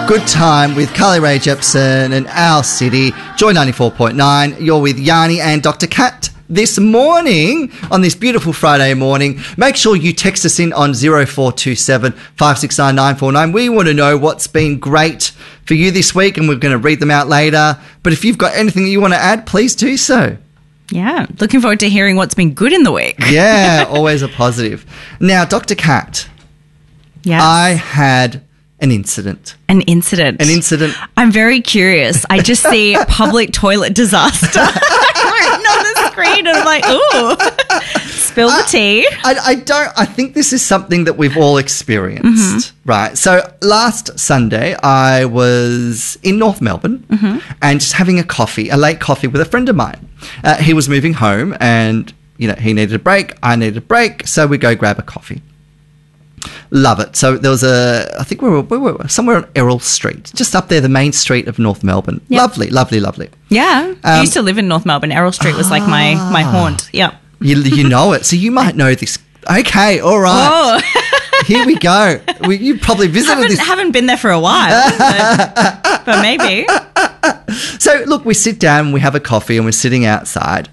Good Time with Carly Rae Jepsen and Our City, Joy 94.9. You're with Yanni and Dr. Kat this morning on this beautiful Friday morning. Make sure you text us in on 0427 569 949. We want to know what's been great for you this week, and we're going to read them out later. But if you've got anything that you want to add, please do so. Yeah, looking forward to hearing what's been good in the week. Yeah, always a positive. Now, Dr. Kat, yes. I had an incident. An incident. I'm very curious. I just see public toilet disaster written on the screen, and I'm like, ooh, spill the tea. I think this is something that we've all experienced, right? So last Sunday, I was in North Melbourne and just having a late coffee with a friend of mine. He was moving home and, you know, he needed a break. I needed a break. So we go grab a coffee. Love it. So there was I think we were somewhere on Errol Street, just up there, the main street of North Melbourne. Yep. Lovely, lovely, lovely. Yeah. I used to live in North Melbourne. Errol Street was like my haunt. Yeah. You know it. So you might know this. Okay, all right. Oh. Here we go. You probably visited this. Haven't been there for a while, but maybe. So look, we sit down, we have a coffee, and we're sitting outside.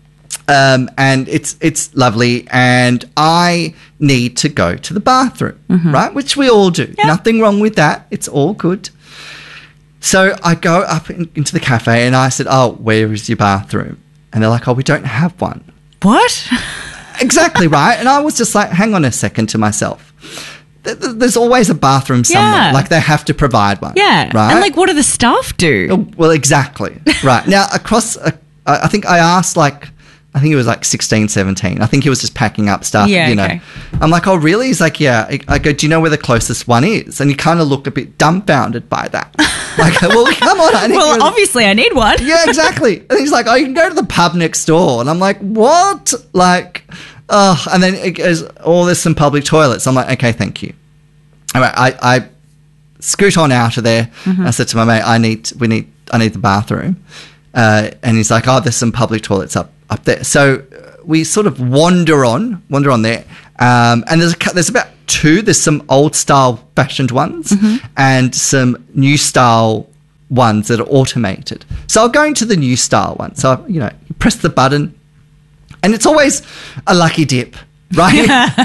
And it's lovely, and I need to go to the bathroom, right? Which we all do. Yeah. Nothing wrong with that. It's all good. So I go up into the cafe, and I said, "Oh, where is your bathroom?" And they're like, "Oh, we don't have one." What? Exactly right. And I was just like, hang on a second to myself. There's always a bathroom somewhere. Yeah. Like they have to provide one. Yeah. Right? And like, what do the staff do? Oh, well, exactly. Right. Now, I think I asked I think it was like 16, 17. I think he was just packing up stuff, yeah, you know. Okay. I'm like, oh, really? He's like, yeah. I go, do you know where the closest one is? And he kind of looked a bit dumbfounded by that. Like, well, come on. Well, obviously I need one. Yeah, exactly. And he's like, oh, you can go to the pub next door. And I'm like, what? Like, oh. And then it goes, oh, there's some public toilets. I'm like, okay, thank you. All right, I scoot on out of there. I said to my mate, I need the bathroom. And he's like, oh, there's some public toilets up there. So we sort of wander on there. And there's about two. There's some old style fashioned ones and some new style ones that are automated. So I'll go into the new style one. So, you know, you press the button and it's always a lucky dip, right?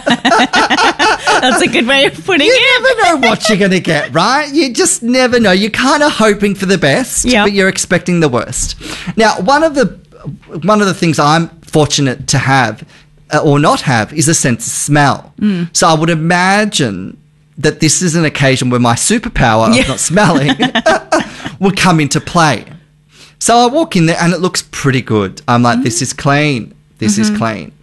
That's a good way of putting it. You never know what you're going to get, right? You just never know. You're kind of hoping for the best, but you're expecting the worst. Now, one of the things I'm fortunate to have or not have is a sense of smell. So I would imagine that this is an occasion where my superpower of not smelling would come into play. So I walk in there and it looks pretty good. I'm like, this is clean. This is clean.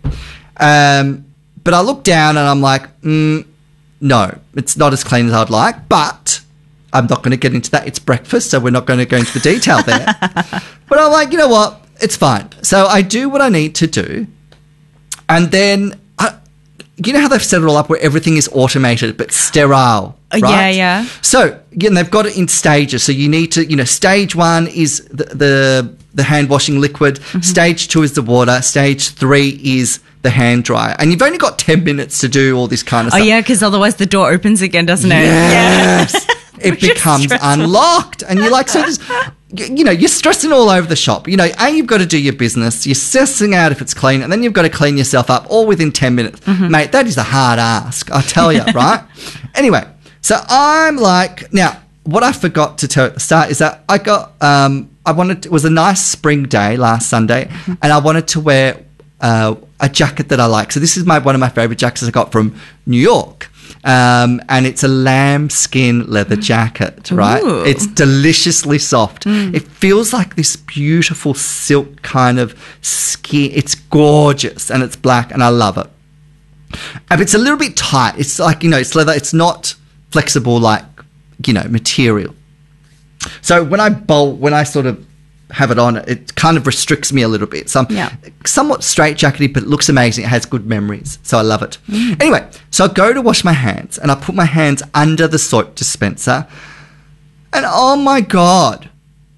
But I look down and I'm like, no, it's not as clean as I'd like, but I'm not going to get into that. It's breakfast, so we're not going to go into the detail there. But I'm like, you know what? It's fine. So I do what I need to do. And then, you know how they've set it all up where everything is automated but sterile, right? Yeah. So, again, they've got it in stages. So you need to, you know, stage 1 is the hand washing liquid. Stage 2 is the water. Stage 3 is the hand dryer. And you've only got 10 minutes to do all this kind of stuff. Oh, yeah, because otherwise the door opens again, doesn't it? Yes. Yeah. It becomes unlocked. And you're like, so this, you know, you're stressing all over the shop. You know, you've got to do your business. You're stressing out if it's clean, and then you've got to clean yourself up all within 10 minutes. Mate, that is a hard ask, I tell you, right? Anyway, so I'm like, now, what I forgot to tell at the start is that I got, it was a nice spring day last Sunday, and I wanted to wear a jacket that I like. So this is one of my favourite jackets I got from New York. And it's a lambskin leather jacket, right? Ooh. It's deliciously soft. It feels like this beautiful silk kind of skin. It's gorgeous and it's black and I love it. And it's a little bit tight. It's like, you know, it's leather. It's not flexible like, you know, material. So when I sort of have it on, it kind of restricts me a little bit. So I'm somewhat straitjackety, but it looks amazing. It has good memories. So I love it. Anyway, so I go to wash my hands and I put my hands under the soap dispenser and oh my God,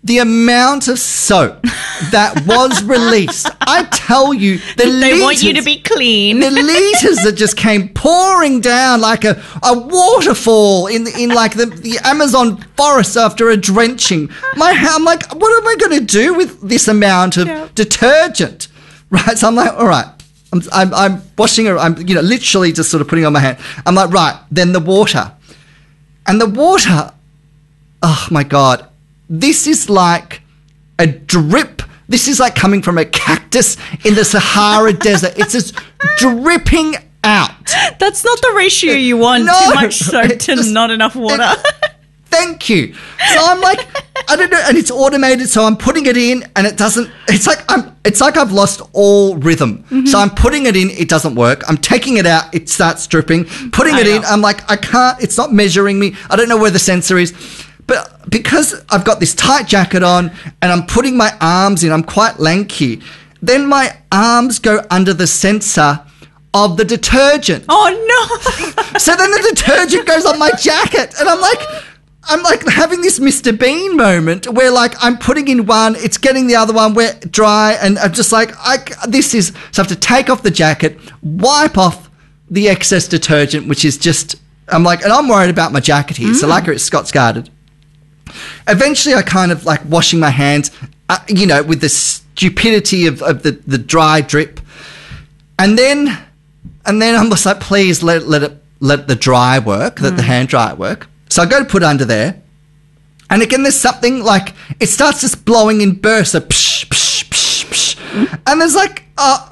the amount of soap that was released, I tell you, they want you to be clean. The liters that just came pouring down like a waterfall in like the Amazon forest after a drenching. I'm like, what am I going to do with this amount of detergent? Right, so I'm like, all right. I'm washing it. I'm literally just sort of putting it on my hand. I'm like, right, then the water. And the water, oh my God, this is like a drip. This is like coming from a cactus in the Sahara Desert. It's just dripping out. That's not the ratio you want. No, too much soap to not enough water. Thank you. So I'm like, I don't know, and it's automated, so I'm putting it in, and it doesn't. It's like I've lost all rhythm. Mm-hmm. So I'm putting it in, it doesn't work. I'm taking it out, it starts dripping. Putting it in, I'm like, I can't. It's not measuring me. I don't know where the sensor is, but because I've got this tight jacket on, and I'm putting my arms in, I'm quite lanky. Then my arms go under the sensor of the detergent. Oh no! So then the detergent goes on my jacket, and I'm like having this Mr. Bean moment where like I'm putting in one, it's getting the other one wet, dry, and I'm just like, so I have to take off the jacket, wipe off the excess detergent, which is just, I'm like, and I'm worried about my jacket here. So like it's Scott's guarded. Eventually I kind of like washing my hands, with the stupidity of the dry drip. And then I'm just like, please let the dry work, let the hand dryer work. So I go to put it under there, and again, there's something like, it starts just blowing in bursts of psh, psh, psh, psh. And there's like,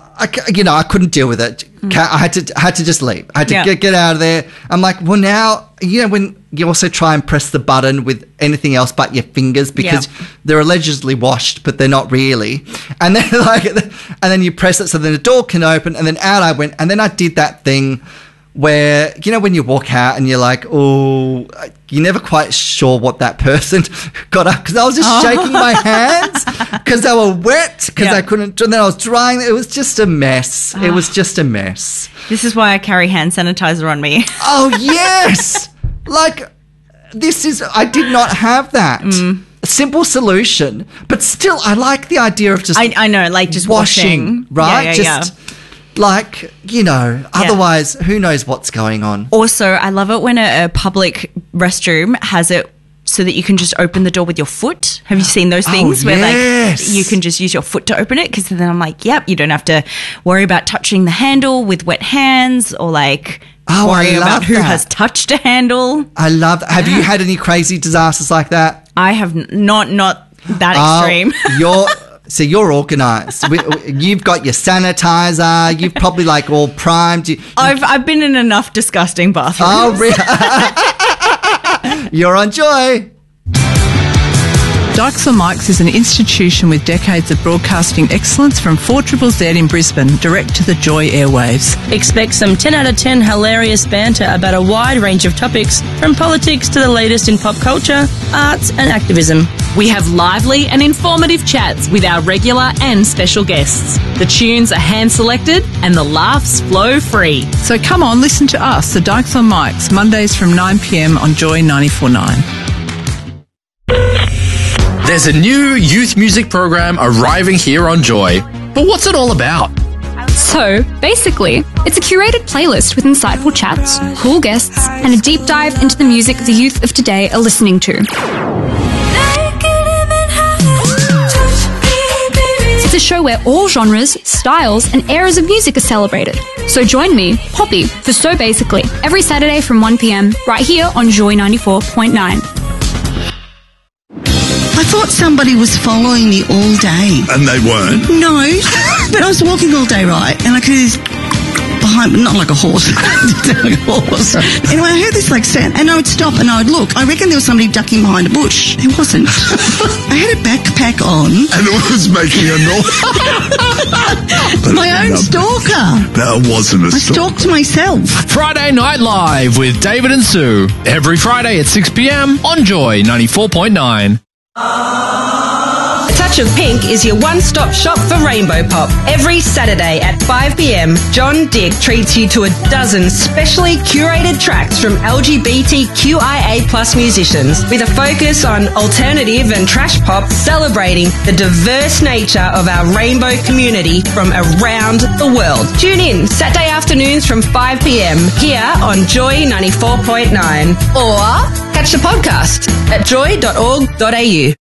I couldn't deal with it. I had to just leave. I had to get out of there. I'm like, well, now, when you also try and press the button with anything else but your fingers, because they're allegedly washed, but they're not really. And then and then you press it so then the door can open, and then out I went, and then I did that thing where, when you walk out and you're like, oh, you're never quite sure what that person got up, because I was just shaking my hands because they were wet, because I couldn't, and then I was drying. It was just a mess. It was just a mess. This is why I carry hand sanitizer on me. Oh, yes. Like, I did not have that. A simple solution, but still, I like the idea of just I know, like just washing. Right? Like, otherwise, who knows what's going on. Also, I love it when a public restroom has it so that you can just open the door with your foot. Have you seen those things where like you can just use your foot to open it? Because then I'm like, yep, you don't have to worry about touching the handle with wet hands, or like worry about who has touched a handle. I love that. Have you had any crazy disasters like that? I have not that extreme. So you're organised. You've got your sanitizer. You've probably like all primed. I've been in enough disgusting bathrooms. Oh, really? You're on Joy. Dykes on Mics is an institution with decades of broadcasting excellence from 4ZZZ in Brisbane, direct to the Joy airwaves. Expect some 10 out of 10 hilarious banter about a wide range of topics, from politics to the latest in pop culture, arts and activism. We have lively and informative chats with our regular and special guests. The tunes are hand-selected and the laughs flow free. So come on, listen to us, the Dykes on Mics, Mondays from 9 p.m. on Joy 94.9. There's a new youth music program arriving here on Joy. But what's it all about? So, basically, it's a curated playlist with insightful chats, cool guests, and a deep dive into the music the youth of today are listening to. It's a show where all genres, styles, and eras of music are celebrated. So join me, Poppy, for So Basically, every Saturday from 1 p.m, right here on Joy 94.9. I thought somebody was following me all day. And they weren't? No, but I was walking all day, right? And I could behind, not like a horse, like a horse. Anyway, I heard this like sound, and I would stop and I would look. I reckon there was somebody ducking behind a bush. There wasn't. I had a backpack on. And it was making a noise. My own stalker. That wasn't a stalker. I stalked myself. Friday Night Live with David and Sue. Every Friday at 6 p.m. on Joy 94.9. It's Touch of Pink is your one-stop shop for Rainbow Pop. Every Saturday at 5 p.m, John Dick treats you to a dozen specially curated tracks from LGBTQIA+ musicians with a focus on alternative and trash pop, celebrating the diverse nature of our rainbow community from around the world. Tune in Saturday afternoons from 5 p.m. here on Joy 94.9 or catch the podcast at joy.org.au.